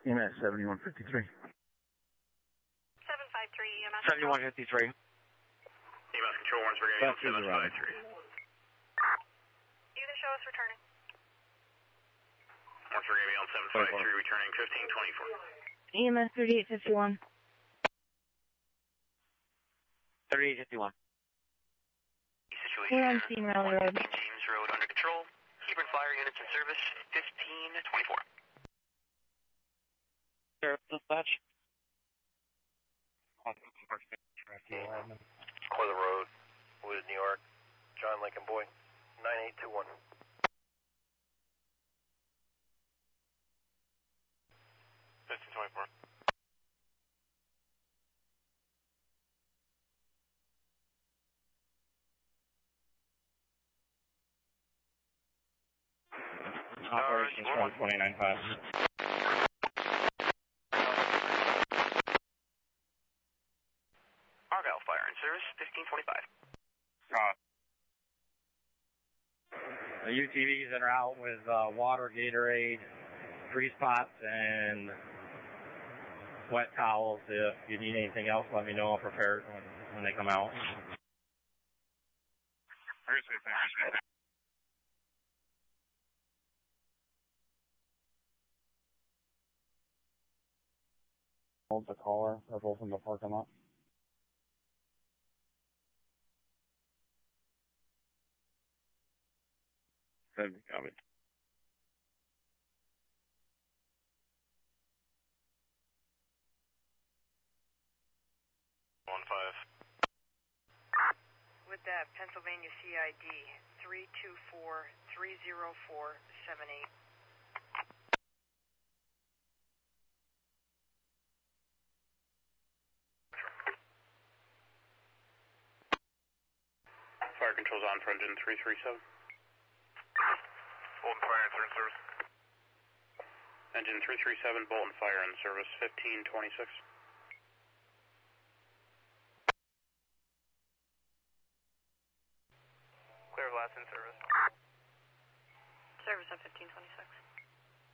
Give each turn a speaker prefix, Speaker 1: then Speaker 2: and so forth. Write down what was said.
Speaker 1: EMS 7153.
Speaker 2: 753 EMS.
Speaker 1: 7153.
Speaker 3: EMS Control Warrants Brigade on 753.
Speaker 2: Either show us returning.
Speaker 3: Warrants Brigade on 753, returning 1524.
Speaker 4: EMS 3851.
Speaker 1: 3851.
Speaker 4: We're on Steam Rally Road.
Speaker 3: James Road under control. Hebron Fire units in service 1524.
Speaker 1: Sheriff dispatch.
Speaker 5: Clear the road, Wood, New York. John Lincoln Boy, 9821.
Speaker 1: Operations from 29.5.
Speaker 3: Argyle Fire in service 1525.
Speaker 1: The UTVs that are out with water, Gatorade, grease pots, and wet towels. If you need anything else, let me know. I'll prepare it when they come out. Hold the caller. They're both in the parking lot. Copy.
Speaker 3: 15.
Speaker 2: With that, Pennsylvania CID 324-30478.
Speaker 3: Fire controls on for engine 337. Bolton Fire in service. Engine 337, Bolton Fire in service 1526. Clear of last in service.
Speaker 2: Service at 1526.